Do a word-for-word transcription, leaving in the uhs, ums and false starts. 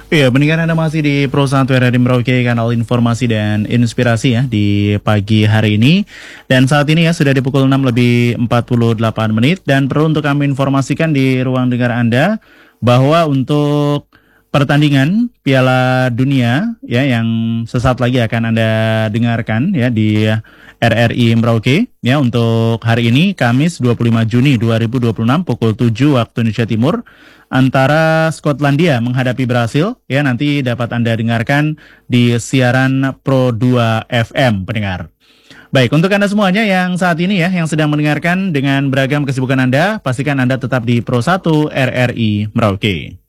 Iya, pendengar Anda masih di Pro satu R R I Merauke, kanal informasi dan inspirasi ya di pagi hari ini. Dan saat ini ya sudah di pukul enam lebih empat puluh delapan menit dan perlu untuk kami informasikan di ruang dengar Anda bahwa untuk pertandingan Piala Dunia ya yang sesaat lagi akan Anda dengarkan ya di R R I Merauke ya untuk hari ini Kamis dua puluh lima Juni dua ribu dua puluh enam pukul tujuh waktu Indonesia Timur antara Skotlandia menghadapi Brasil ya nanti dapat Anda dengarkan di siaran Pro dua F M pendengar. Baik, untuk Anda semuanya yang saat ini ya yang sedang mendengarkan dengan beragam kesibukan Anda, pastikan Anda tetap di Pro satu R R I Merauke.